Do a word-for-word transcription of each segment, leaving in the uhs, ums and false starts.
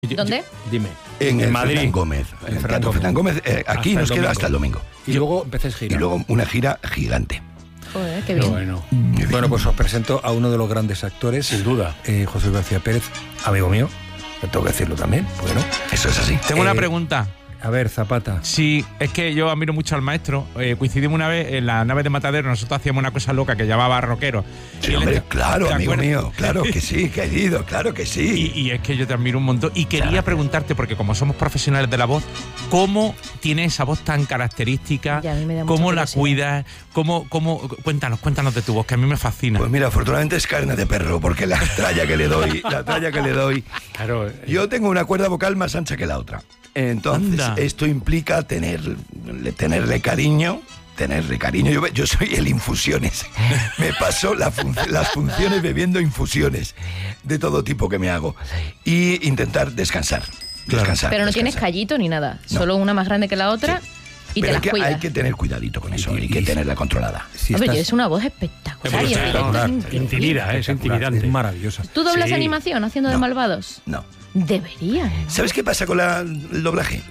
¿Dónde? Dime. En, en el Madrid. Fernán Gómez. En el Teatro Fernán Gómez. Eh, aquí nos queda hasta el domingo. Y luego empecéis gira. Y luego una gira gigante. Joder, qué bien. Bueno. bueno, pues os presento a uno de los grandes actores. Sin duda. Eh, José García Pérez, amigo mío. Tengo que decirlo también. Bueno, eso es así. Tengo eh, una pregunta. A ver, Zapata. Sí, es que yo admiro mucho al maestro. Eh, coincidimos una vez en la nave de Matadero. Nosotros hacíamos una cosa loca que llamaba rockero. Sí, hombre, le... claro, amigo mío. Claro que sí, querido, claro que sí. Y, y es que yo te admiro un montón. Y quería claro. preguntarte, porque como somos profesionales de la voz, ¿cómo tiene esa voz tan característica? ¿Cómo la cuidas? ¿Cómo, cómo, cuéntanos, cuéntanos de tu voz, que a mí me fascina. Pues mira, afortunadamente es carne de perro, porque la tralla que le doy, la tralla que le doy. Claro. Yo tengo una cuerda vocal más ancha que la otra. Entonces, Anda. esto implica tener, tenerle cariño, tenerle cariño. Yo, yo soy el infusiones. Me paso la fun- las funciones bebiendo infusiones de todo tipo que me hago. Y intentar descansar. Claro. descansar Pero no descansar. tienes callito ni nada. No. Solo una más grande que la otra. Sí. Y Pero te las que cuidas. hay que tener cuidadito con eso, Y, hay que y, tenerla controlada. Si Hombre, estás... es una voz espectacular. Es y en directo es increíble. Intimida, es intimidante. Es maravillosa. ¿Tú doblas sí. animación haciendo No. de malvados? No. Deberías. ¿Sabes qué pasa con la, el doblaje?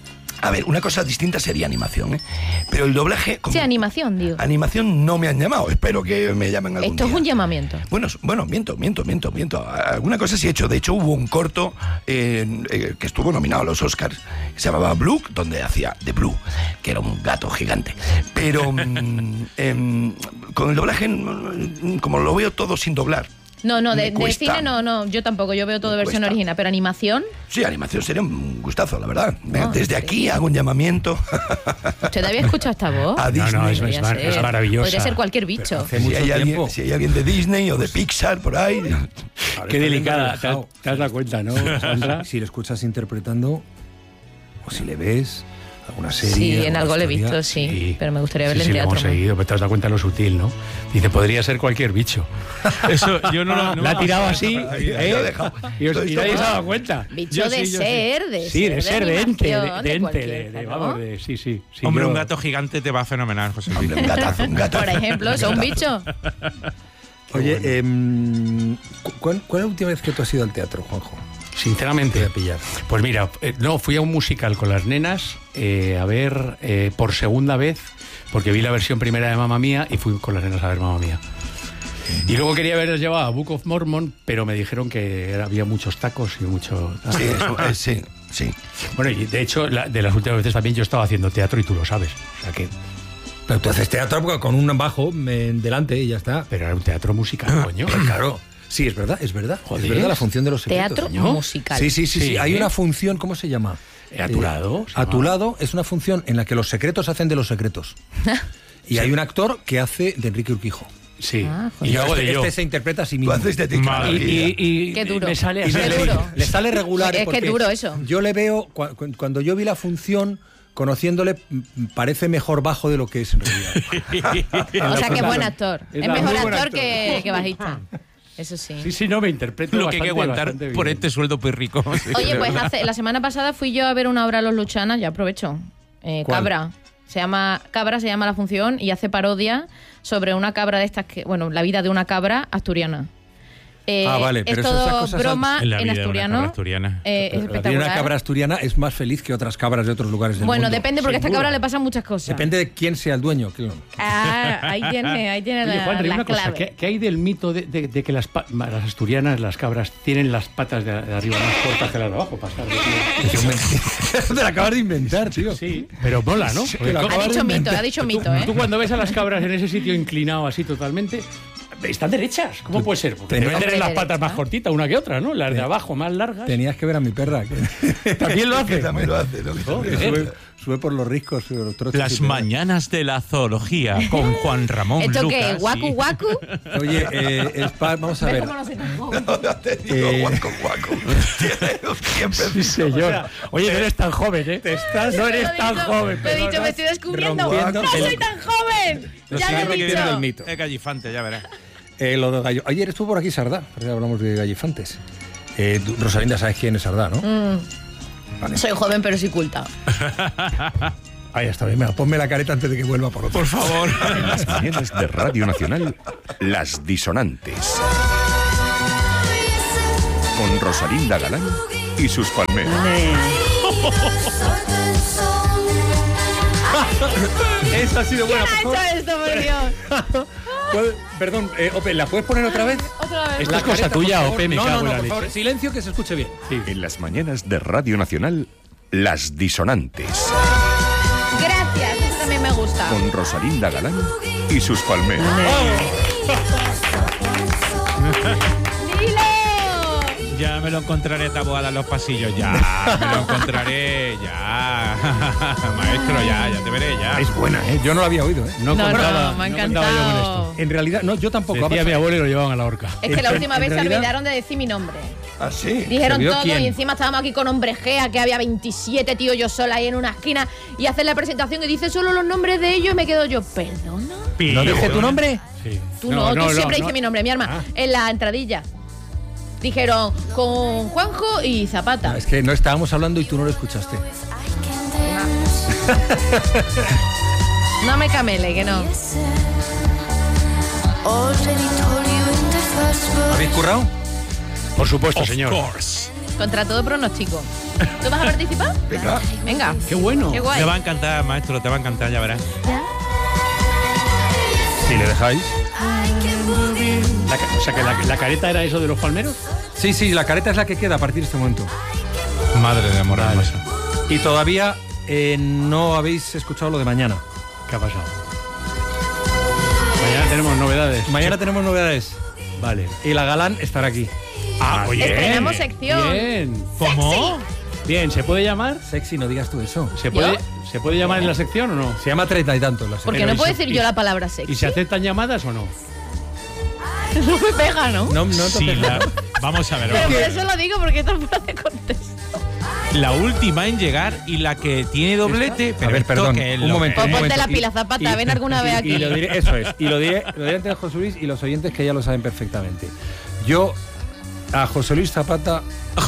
A ver, una cosa distinta sería animación, ¿eh? Pero el doblaje... Como Sí, animación, digo. Animación no me han llamado, espero que me llamen algún Esto día. es un llamamiento. Bueno, bueno, miento, miento, miento, miento. Alguna cosa sí he hecho. De hecho, hubo un corto eh, eh, que estuvo nominado a los Oscars, que se llamaba Blue, donde hacía de Blue, que era un gato gigante. Pero mm, eh, con el doblaje, como lo veo todo sin doblar. No, no, de, Me de cuesta. cine no, no, yo tampoco, yo veo todo Me versión cuesta. original, pero animación, Sí, animación sería un gustazo, la verdad. No, Desde aquí hago un llamamiento ¿usted había escuchado esta voz? a Disney. No, no, es, Podría es, mar- ser. es maravillosa. Podría ser cualquier bicho. Hace si, mucho hay alguien, tiempo. si hay alguien de Disney o de Pixar por ahí. Qué delicada, te, te has dado cuenta, ¿no, Sandra? Si le escuchas interpretando, o si le ves, alguna serie. Sí, en alguna algo le he historia. visto, sí, Sí. pero me gustaría Sí, verle sí, en lo teatro. hemos seguido, pero te has dado cuenta de lo sutil, ¿no? Dice, podría ser cualquier bicho. Eso, yo no lo... No La ha lo- tirado así, Ahí, ¿eh? ahí lo he dejado. Y, os- y Estoy nadie se ha sobrado. dado cuenta. Bicho Yo de sí, yo ser, de Sí, ser, de ser, de ente, de, animación, de ente, cualquier, de, de- ¿no? vamos, de, sí, sí. sí, Hombre, yo- un gato gigante te va fenomenal, José Luis. Hombre, un gatazo, un gatazo. Por ejemplo, ¿eso es un bicho? Oye, bueno. eh, ¿cuál, ¿cuál es la última vez que tú has ido al teatro, Juanjo? Sinceramente, Te voy a pillar. pues mira, eh, no, fui a un musical con las nenas eh, a ver eh, por segunda vez, porque vi la versión primera de Mamma Mía y fui con las nenas a ver Mamma Mía. Y luego quería haberles llevado a Book of Mormon, pero me dijeron que era- había muchos tacos y mucho... Sí, eso, eh, sí, sí. Bueno, y de hecho, la- de las últimas veces también yo estaba haciendo teatro y tú lo sabes. O sea que... Pero tú haces teatro con un bajo en delante y ya está. Pero era un teatro musical, coño. Claro. Sí, es verdad, es verdad. Joder. Es verdad la función de los secretos. Teatro ¿no? musical. Sí, sí, sí, sí. Sí. Hay una función, ¿cómo se llama? Eh, a tu lado, se A llama. tu lado es una función en la que los secretos hacen de los secretos. Y hay un actor que hace de Enrique Urquijo. Sí. Ah, joder. y yo hago de este, yo. este se interpreta a sí Tú mismo. haces de ti. Madre. Y, y- y Qué duro. me sale Y así. le, Qué duro. le sale regular. Es que porque duro eso. Yo le veo, cua- cu- cuando yo vi la función, conociéndole, m- parece mejor bajo de lo que es en realidad. O sea, que es buen actor. Es Es la- mejor muy buen actor actor. que, que bajista. Eso sí. Sí, sí, no, me interpreto Lo que hay que bastante, aguantar bastante por bien. este sueldo muy rico. Oye, pues hace, la semana pasada fui yo a ver una obra a Los Luchanas, ya aprovecho. Eh, ¿Cuál? Cabra. Se llama Cabra, se llama la función y hace parodia sobre una cabra de estas que, bueno, la vida de una cabra asturiana. Eh, Ah, vale, es pero eso- todo esas cosas broma En la en vida de una asturiano. cabra asturiana. Eh, es La de espectacular. una cabra asturiana es más feliz que otras cabras de otros lugares del Bueno, mundo. depende porque a esta Seguro. cabra le pasan muchas cosas. Depende de quién sea el dueño. claro. Ah, ahí tiene, ahí tiene Oye, la, Juan, la una cosa, clave. ¿qué, qué hay del mito de, de- de que las, pa- las asturianas, las cabras, tienen las patas de, de arriba más cortas que las de abajo para estar de Te la acabas de inventar, tío. Sí, pero mola, ¿no? Porque lo ¿cómo- Ha dicho de mito, inventar. ha dicho mito, ¿eh? Tú cuando ves a las cabras en ese sitio inclinado así totalmente, están derechas. ¿Cómo puede ser? Porque Tenías- deben tener las patas Derecha. más cortitas una que otra, ¿no? Las de abajo más largas. Tenías que ver a mi perra. Que, También lo Que hace. también lo hace, ¿no? Que Oh, también lo qué hace. sube, sube por los riscos. sube los trochos Las y te- mañanas de la zoología con Juan Ramón ¿Esto Lucas. qué? ¿Guacu, y- guacu? Oye, eh, es pa- vamos a ¿Ves ver. cómo no soy tan joven? No te digo, Eh, guaco, guaco. Tiene un tiempo. Sí, señor. Oye, no eres tan joven, ¿eh? Te estás, no eres Lo he tan dicho, joven. Lo he pero dicho, no- me estoy descubriendo. ronqueando ¡No el- soy tan joven! Lo Ya sigue lo he repitiendo dicho. el mito. Es gallifante, ya verás. Eh, lo de gallo. Ayer estuvo por aquí Sardá, porque hablamos de gallifantes. Eh, tú, Rosalinda, sabes quién es Sardá, ¿no? Mm, Vale. soy joven, pero sí culta. Ahí está bien, mira, ponme la careta antes de que vuelva por otro. Por favor. En las mañanas de Radio Nacional, Las Disonantes. con Rosalinda Galán y sus palmeras. Esa ha sido buena, ¿Quién por ha favor. hecho esto, por Dios? ¿Puedo- Perdón, eh, Ope, ¿la puedes poner otra vez? Otra vez. Esta La es cosa careta, por tuya, favor. Ope, me No, cago no, en no, la por leche. favor, silencio, que se escuche bien. Sí. En las mañanas de Radio Nacional, Las Disonantes, Gracias, eso también me gusta. con Rosalinda Galán y sus palmeras. ¡Dilo! Ya me lo encontraré tabuada en los pasillos, ya. Me lo encontraré, ya. Maestro, ya, ya te veré, ya. Es buena, ¿eh? Yo no la había oído, ¿eh? No, No, contaba, no, me ha no contaba yo con encantado. esto. En realidad, no, yo tampoco. Decía mi abuelo y lo llevaban a la horca. Es que la En- última en vez se realidad- olvidaron de decir mi nombre. ¿Ah, sí? Dijeron ¿Se olvidó todo quién? y encima estábamos aquí con hombre Gea, que había veintisiete tíos yo sola ahí en una esquina y hacen la presentación y dice solo los nombres de ellos y me quedo yo, ¿perdona? ¿No dije tu nombre? Sí. Tú no, tú siempre no. dices mi nombre, mi arma. Ah. En la entradilla. Dijeron con Juanjo y Zapata. No, es que no estábamos hablando y tú no lo escuchaste. No me camele, que no. ¿Habéis currado? Por supuesto, Of señor. course. Contra todo pronóstico. ¿Tú vas a participar? Venga. Venga. Qué bueno. Qué guay. Te va a encantar, maestro, te va a encantar, ya verás. Si le dejáis. La ca- o sea, que la, la careta era eso de los palmeros. Sí, sí, la careta es la que queda a partir de este momento. Madre de amor hermosa. Y todavía eh, no habéis escuchado lo de mañana. ¿Qué ha pasado? Mañana tenemos novedades. Mañana tenemos novedades. Vale. Y la Galán estará aquí. Ah, oye. Estrenamos sección. Bien. ¿Cómo? Bien, ¿se puede llamar? Sexy, no digas tú eso. ¿Se puede, ¿se puede llamar en la sección o no? Se llama treinta y tantos la Porque sección. no y puedo se- decir y- yo la palabra ¿Y sexy. se aceptan llamadas o no? No me pega, ¿no? No, no, Sí, entonces- la- vamos a ver. Pero vamos por a ver. eso lo digo, porque esto fuera de contexto. La última en llegar y la que tiene doblete. Pero A ver, esto perdón, que es un lo momento. Pues que un es. ponte momento. la pila, Zapata, ven alguna vez aquí. Y lo diré, eso es. Y lo diré, lo diré ante José Luis y los oyentes que ya lo saben perfectamente. Yo a José Luis Zapata,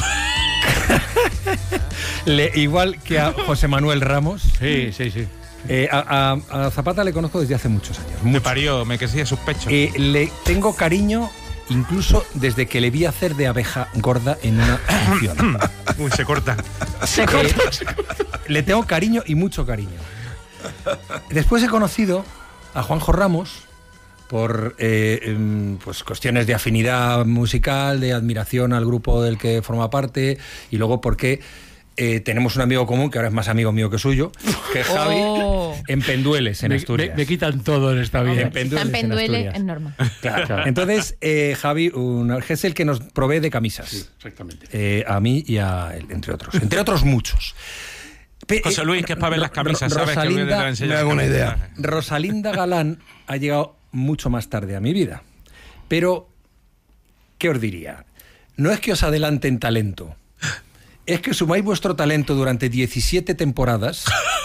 le, igual que a José Manuel Ramos, Sí, sí, sí. eh, a, a- a Zapata le conozco desde hace muchos años. Me muchos. parió, me crecía sus pechos. Eh, le tengo cariño incluso desde que le vi hacer de abeja gorda en una función. Uy, se corta. Se Eh, corta. le tengo cariño y mucho cariño. Después he conocido a Juanjo Ramos por eh, em, pues cuestiones de afinidad musical, de admiración al grupo del que forma parte, y luego porque eh, tenemos un amigo común que ahora es más amigo mío que suyo, que es Javi, Oh. en Pendueles, en Me, Asturias. me- me quitan todo en esta vida. En Pendueles, Está en en Penduele, Asturias. es normal. Claro. Entonces, eh, Javi un, es el que nos provee de camisas. Sí, exactamente. Eh, a mí y a él, entre otros. Entre otros muchos. Pe- José eh, Luis, que es para ver las camisas, ¿sabes? Que el vídeo te la enseña me las hago una camisas. idea. Rosalinda Galán ha llegado mucho más tarde a mi vida. Pero, ¿qué os diría? No es que os adelanten talento. Es que sumáis vuestro talento durante diecisiete temporadas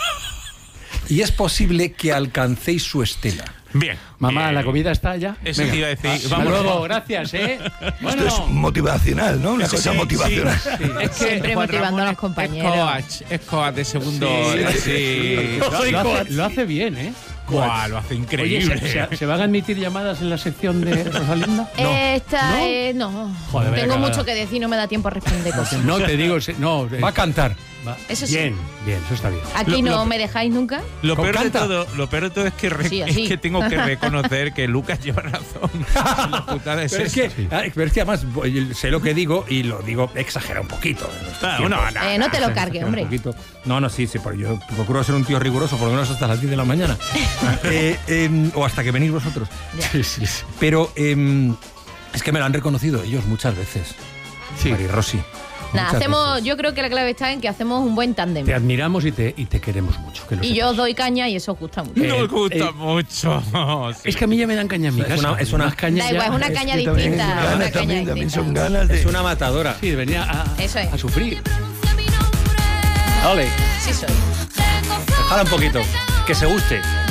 y es posible que alcancéis su estela. Bien. Mamá, bien. ¿la comida está ya? Eso Venga. te iba a decir. Hasta Vamos. luego, gracias, ¿eh? Bueno, Esto es motivacional, ¿no? Una Sí, cosa sí, motivacional. sí. Es que Siempre Juan motivando Ramón a los es- compañeros. Es coach, es coach de segundo. Sí. Sí. lo, lo hace, lo hace bien, ¿eh? Guau, lo hace Oye, increíble. ¿se, se- se van a admitir llamadas en la sección de Rosalinda? Esta ¿No? es. No. Joder, vaya Tengo cagada. mucho que decir, no me da tiempo a responder cosas. No, te digo, se- no. eh, Va a cantar. va- Eso sí. Bien, bien, eso está bien. Aquí Lo- no lo- me dejáis nunca. Lo Con peor, de canta. todo, lo peor de todo es que, re- Sí, es así. que tengo que reconocer que Lucas lleva razón. La putada es Pero es, esa. que, ah, pero es que además voy- sé lo que digo y lo digo exagera un poquito. en nuestros Ah, tiempos. no, no, Eh, no te lo cargues, Exagera un hombre. poquito. No, no, sí, sí, porque yo procuro ser un tío riguroso por lo menos hasta las diez de la mañana. Eh, em, o hasta que venís vosotros. Ya. Pero em, es que me lo han reconocido ellos muchas veces. Sí. Mari Rossi. Nada, muchas hacemos. veces. Yo creo que la clave está en que hacemos un buen tándem. Te admiramos y te, y te queremos mucho. Que lo Y sepas. yo os doy caña y eso os gusta mucho. No me Eh, gusta eh, mucho. Sí. Es que a mí ya me dan caña en mi Es casa. una- es una- Unas cañas Da igual, ya- es una caña que también distinta. son ganas, Una caña también, también son distinta. ganas de... Es una matadora. Sí, venía a, Eso es. a sufrir. Ole, Sí soy. jala un poquito. Que se guste.